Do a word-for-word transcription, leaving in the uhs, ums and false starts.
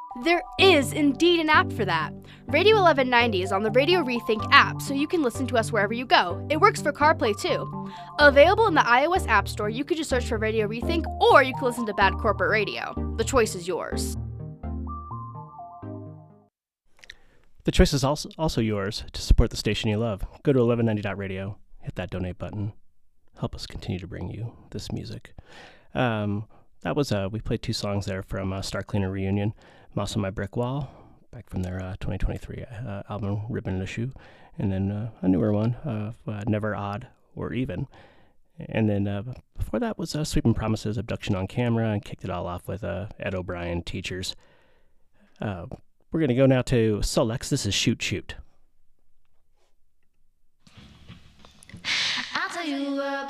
There is indeed an app for that. Radio eleven ninety is on the Radio Rethink app, so you can listen to us wherever you go. It works for CarPlay too. Available in the iOS App Store, you could just search for Radio Rethink, or you can listen to Bad Corporate Radio. The choice is yours. The choice is also, also yours to support the station you love. Go to eleven ninety dot radio, hit that donate button, help us continue to bring you this music. Um, that was, uh, we played two songs there from uh, Star Cleaner Reunion, Moss on My Brick Wall, back from their uh, twenty twenty-three uh, album, Ribbon in a Shoe, and then uh, a newer one, uh, uh, Never Odd or Even. And then uh, before that was uh, Sweeping Promises, Abduction on Camera, and kicked it all off with uh, Ed O'Brien, Teachers. Uh, we're going to go now to Solex. This is Shoot Shoot. I'll tell you about